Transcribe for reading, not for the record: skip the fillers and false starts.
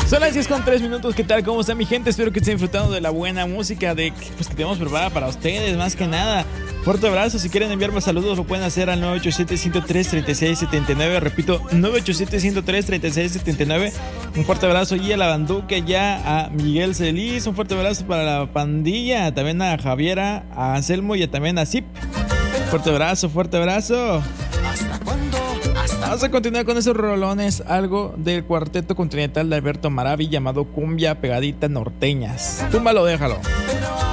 Son las 10:03. ¿Qué tal? ¿Cómo está mi gente? Espero que estén disfrutando de la buena música que tenemos preparada para ustedes, más que nada. Fuerte abrazo. Si quieren enviarme saludos, lo pueden hacer al 987-103-3679. Repito, 987-103-3679. Un fuerte abrazo y a la Banduque, ya a Miguel Celis. Un fuerte abrazo para la pandilla. También a Javiera, a Anselmo y también a Zip. Fuerte abrazo, fuerte abrazo. ¿Hasta cuándo? Vamos a continuar con esos rolones. Algo del cuarteto continental de Alberto Maravi llamado Cumbia Pegadita Norteñas. Túmbalo, déjalo. Pero